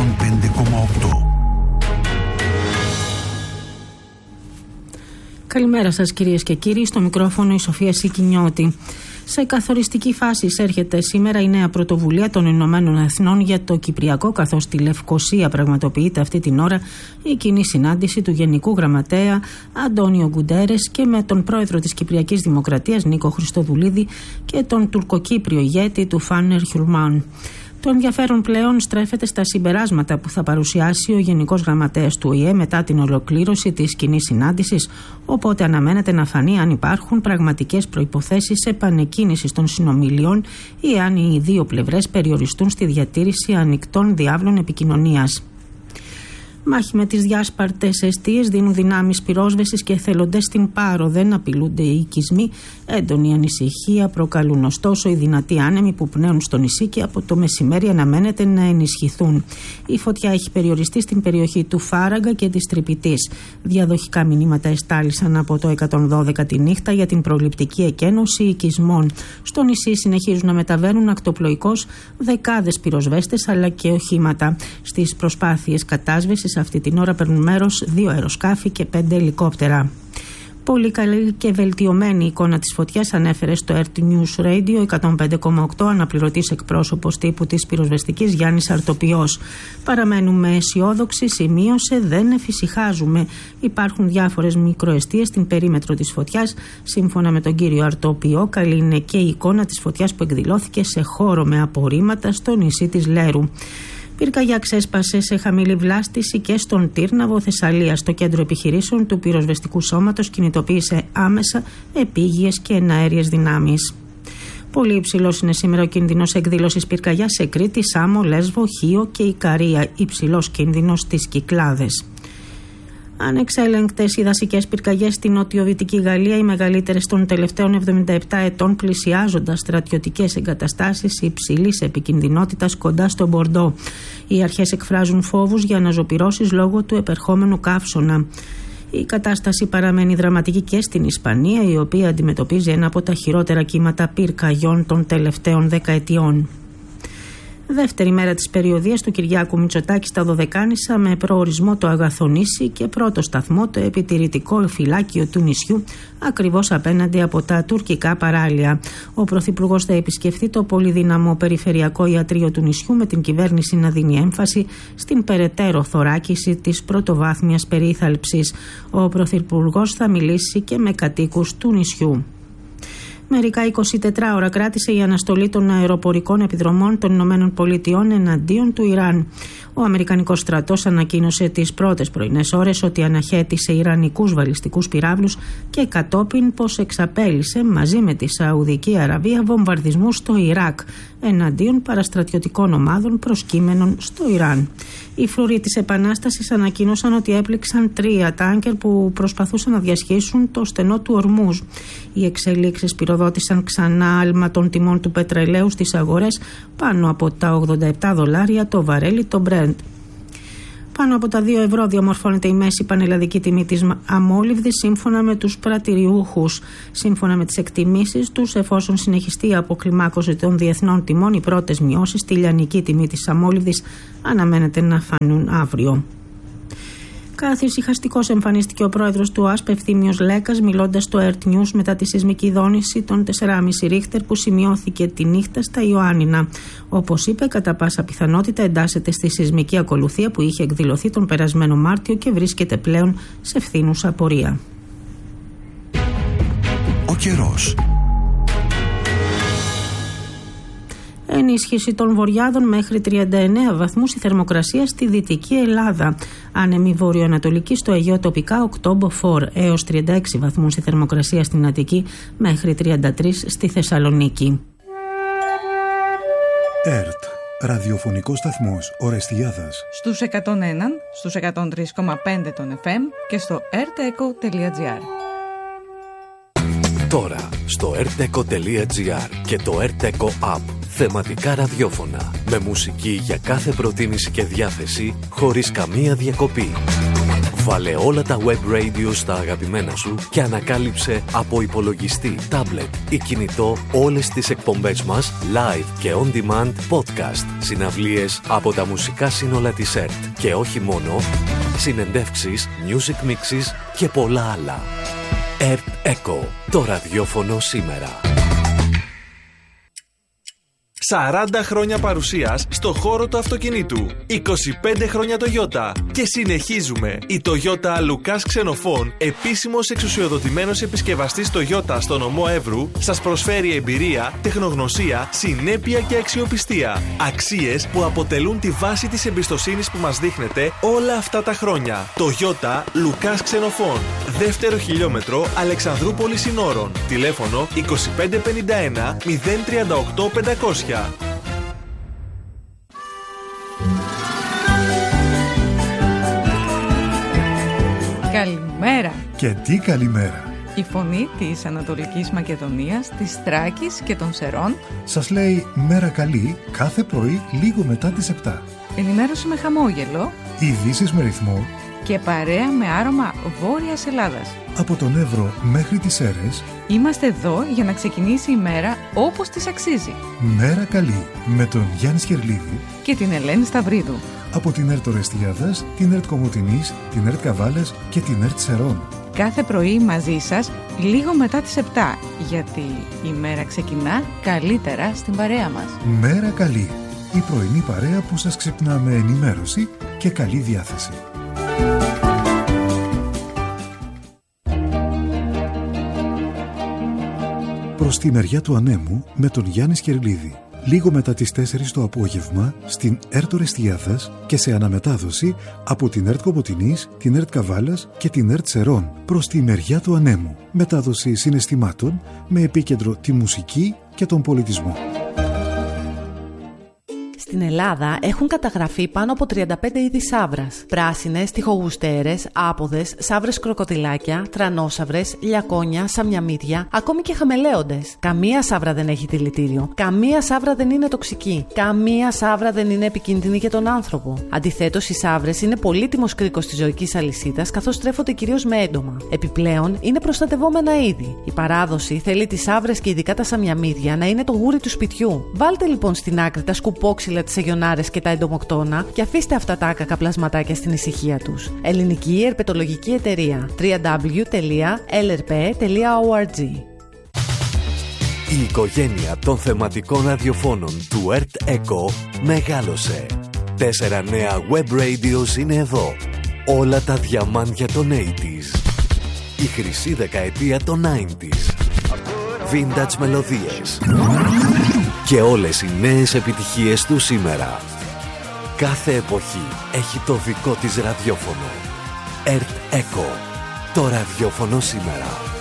105,8. Καλημέρα σας κυρίες και κύριοι, στο μικρόφωνο η Σοφία Σικινιώτη. Σε καθοριστική φάση εισέρχεται σήμερα η νέα πρωτοβουλία των Ηνωμένων Εθνών για το Κυπριακό, καθώς στη Λευκοσία πραγματοποιείται αυτή την ώρα η κοινή συνάντηση του Γενικού Γραμματέα Αντώνιο Γκουντέρες και με τον πρόεδρο της Κυπριακής Δημοκρατίας Νίκο Χριστοδουλίδη και τον τουρκοκύπριο ηγέτη του Φάνερ Χιουρμάν. Το ενδιαφέρον πλέον στρέφεται στα συμπεράσματα που θα παρουσιάσει ο Γενικός Γραμματέας του ΟΗΕ μετά την ολοκλήρωση της κοινής συνάντησης, οπότε αναμένεται να φανεί αν υπάρχουν πραγματικές προϋποθέσεις επανεκκίνησης των συνομιλιών ή αν οι δύο πλευρές περιοριστούν στη διατήρηση ανοιχτών διάβλων επικοινωνίας. Μάχη με τις διάσπαρτες εστίες δίνουν δυνάμεις πυρόσβεσης και εθελοντές στην Πάρο. Δεν απειλούνται οι οικισμοί. Έντονη ανησυχία προκαλούν ωστόσο οι δυνατοί άνεμοι που πνέουν στο νησί και από το μεσημέρι αναμένεται να ενισχυθούν. Η φωτιά έχει περιοριστεί στην περιοχή του Φάραγκα και της Τρυπητής. Διαδοχικά μηνύματα εστάλησαν από το 112 τη νύχτα για την προληπτική εκένωση οικισμών. Στο νησί συνεχίζουν να μεταβαίνουν ακτοπλοϊκώς δεκάδες πυροσβέστες αλλά και οχήματα. Στις προσπάθειες κατάσβεσης αυτή την ώρα παίρνουν μέρος 2 αεροσκάφη και 5 ελικόπτερα. Πολύ καλή και βελτιωμένη εικόνα της φωτιάς ανέφερε στο RT News Radio 105,8 αναπληρωτής εκπρόσωπος τύπου της πυροσβεστικής Γιάννης Αρτοπιός. Παραμένουμε αισιόδοξοι, σημείωσε, δεν εφησυχάζουμε. Υπάρχουν διάφορες μικροεστίες στην περίμετρο της φωτιάς. Σύμφωνα με τον κύριο Αρτοπιό, καλή είναι και η εικόνα της φωτιάς που εκδηλώθηκε σε χώρο με απορρίμματα στο νησί της Λέρου. Πυρκαγιά ξέσπασε σε χαμηλή βλάστηση και στον Τύρναβο, Θεσσαλία. Στο κέντρο επιχειρήσεων του πυροσβεστικού σώματος κινητοποίησε άμεσα επίγειες και εναέριες δυνάμεις. Πολύ υψηλός είναι σήμερα ο κίνδυνος εκδήλωσης πυρκαγιάς σε Κρήτη, Σάμο, Λέσβο, Χίο και Ικαρία. Υψηλός κίνδυνος στις Κυκλάδες. Ανεξέλεγκτες οι δασικές πυρκαγιές στην νοτιοδυτική Γαλλία, οι μεγαλύτερες των τελευταίων 77 ετών, πλησιάζοντας στρατιωτικές εγκαταστάσεις υψηλής επικινδυνότητας κοντά στο Μπορντό. Οι αρχές εκφράζουν φόβους για αναζωπυρώσεις λόγω του επερχόμενου καύσωνα. Η κατάσταση παραμένει δραματική και στην Ισπανία, η οποία αντιμετωπίζει ένα από τα χειρότερα κύματα πυρκαγιών των τελευταίων δεκαετιών. Δεύτερη μέρα της περιοδίας του Κυριάκου Μητσοτάκη στα Δωδεκάνησα με προορισμό το Αγαθονήσι και πρώτο σταθμό το επιτηρητικό φυλάκιο του νησιού ακριβώς απέναντι από τα τουρκικά παράλια. Ο Πρωθυπουργός θα επισκεφθεί το πολυδύναμο περιφερειακό ιατρείο του νησιού με την κυβέρνηση να δίνει έμφαση στην περαιτέρω θωράκιση της πρωτοβάθμιας περίθαλψης. Ο Πρωθυπουργός θα μιλήσει και με κατοίκους του νησιού. Μερικά 24 ώρα κράτησε η αναστολή των αεροπορικών επιδρομών των ΗΠΑ εναντίον του Ιράν. Ο Αμερικανικός στρατός ανακοίνωσε τις πρώτες πρωινές ώρες ότι αναχέτησε ιρανικούς βαλιστικούς πυράβλους και κατόπιν πως εξαπέλυσε μαζί με τη Σαουδική Αραβία βομβαρδισμούς στο Ιράκ εναντίον παραστρατιωτικών ομάδων προσκύμενων στο Ιράν. Οι φρουροί της Επανάστασης ανακοίνωσαν ότι έπληξαν 3 τάνκερ που προσπαθούσαν να διασχίσουν το στενό του Ορμούζ. Οι εξελίξεις πυροδότησαν ξανά άλμα των τιμών του πετρελαίου στις αγορές πάνω από τα $87 το βαρέλι το Brent. Πάνω από τα 2 ευρώ διαμορφώνεται η μέση πανελλαδική τιμή της αμόλυβδης σύμφωνα με τους πρατηριούχους. Σύμφωνα με τις εκτιμήσεις τους, εφόσον συνεχιστεί η αποκλιμάκωση των διεθνών τιμών, οι πρώτες μειώσεις στη λιανική τιμή της αμόλυβδης αναμένεται να φανούν αύριο. Καθησυχαστικός εμφανίστηκε ο πρόεδρος του ΟΑΣΠ Ευθύμιος Λέκας, μιλώντας στο RT News μετά τη σεισμική δόνηση των 4,5 ρίχτερ που σημειώθηκε τη νύχτα στα Ιωάννινα. Όπως είπε, κατά πάσα πιθανότητα εντάσσεται στη σεισμική ακολουθία που είχε εκδηλωθεί τον περασμένο Μάρτιο και βρίσκεται πλέον σε ευθύνουσα πορεία. Ο καιρός. Ενίσχυση των βορειάδων μέχρι 39 βαθμούς η θερμοκρασία στη Δυτική Ελλάδα. Άνεμη βορειοανατολική στο Αιγαίο τοπικά 8 έως 36 βαθμούς η θερμοκρασία στην Αττική μέχρι 33 στη Θεσσαλονίκη. ΕΡΤ, ραδιοφωνικός σταθμός Ορεστιάδας. Στους 101, στους 103,5 των FM και στο rteco.gr. Τώρα στο rteco.gr και το rteco app. Θεματικά ραδιόφωνα με μουσική για κάθε προτίμηση και διάθεση χωρίς καμία διακοπή. Βάλε όλα τα web radio στα αγαπημένα σου και ανακάλυψε από υπολογιστή, tablet ή κινητό όλες τις εκπομπές μας live και on demand podcast, συναυλίες από τα μουσικά σύνολα της ΕΡΤ και όχι μόνο, συνεντεύξεις, music mixes και πολλά άλλα. ΕΡΤ ΕΚΟ, το ραδιόφωνο σήμερα. 40 χρόνια παρουσίας στο χώρο του αυτοκινήτου. 25 χρόνια Toyota. Και συνεχίζουμε. Η Toyota Lucas Xenophon, επίσημος εξουσιοδοτημένος επισκευαστής Toyota στο νομό Εύρου, σας προσφέρει εμπειρία, τεχνογνωσία, συνέπεια και αξιοπιστία. Αξίες που αποτελούν τη βάση της εμπιστοσύνης που μας δείχνετε όλα αυτά τα χρόνια. Toyota Lucas Xenophon. Δεύτερο χιλιόμετρο Αλεξανδρούπολης Συνόρων. Τηλέφωνο 2551 038 500. Καλημέρα. Και τι καλημέρα. Η φωνή της Ανατολικής Μακεδονίας, της Θράκης και των Σερών Σας λέει μέρα καλή κάθε πρωί λίγο μετά τις 7. ενημέρωση με χαμόγελο Ειδήσεις με ρυθμό και παρέα με άρωμα Βόρειας Ελλάδας. από τον Εύρο μέχρι τις Σέρρες. Είμαστε εδώ για να ξεκινήσει η μέρα όπως της αξίζει. Μέρα καλή με τον Γιάννη Σκερλίδη Και την Ελένη Σταυρίδου. από την ΕΡΤ Ορεστιάδας, την ΕΡΤ Κομοτηνής, την ΕΡΤ Καβάλας και την ΕΡΤ Σερών. Κάθε πρωί μαζί σας λίγο μετά τις 7, γιατί η μέρα ξεκινά καλύτερα στην παρέα μας. Μέρα καλή. Η πρωινή παρέα που σας ξυπνά με ενημέρωση και καλή διάθεση. Προς τη μεριά του ανέμου με τον Γιάννη Σκερλίδη. Λίγο μετά τις 4 το απόγευμα στην ΕΡΤ Ορεστιάδας και σε αναμετάδοση από την ΕΡΤ Κομοτηνής, την ΕΡΤ Καβάλας και την ΕΡΤ Σερών. Προς τη μεριά του ανέμου. Μετάδοση συναισθημάτων με επίκεντρο τη μουσική και τον πολιτισμό. Στην Ελλάδα έχουν καταγραφεί πάνω από 35 είδη σαύρας. Πράσινες, τοιχογουστέρες, άποδες, σαύρες κροκοδιλάκια, τρανόσαυρες, λιακόνια, σαμιαμίδια, ακόμη και χαμελέοντες. Καμία σαύρα δεν έχει δηλητήριο. Καμία σαύρα δεν είναι τοξική. Καμία σαύρα δεν είναι επικίνδυνη για τον άνθρωπο. Αντιθέτως, οι σαύρες είναι πολύτιμος κρίκος της ζωικής αλυσίδας, καθώς τρέφονται κυρίως με έντομα. Επιπλέον, είναι προστατευόμενα είδη. Η παράδοση θέλει τις σαύρες και ειδικά τα σαμιαμίδια να είναι το γούρι του σπιτιού. Βάλτε λοιπόν στην άκρη τα σκουπόξυλα, τις αγιονάρες και τα εντομοκτώνα και αφήστε αυτά τα άκακα πλασματάκια στην ησυχία τους. Ελληνική Ερπετολογική Εταιρεία. www.lrp.org. Η οικογένεια των θεματικών ραδιοφώνων του ΕΡΤ ΕΚΟ μεγάλωσε. 4 νέα web radios είναι εδώ. Όλα τα διαμάντια των 80s. Η χρυσή δεκαετία των 90s. Vintage μελωδίες. Και όλες οι νέες επιτυχίες του σήμερα. Κάθε εποχή έχει το δικό της ραδιόφωνο. ΕΡΤ ΕΚΟ. Το ραδιόφωνο σήμερα.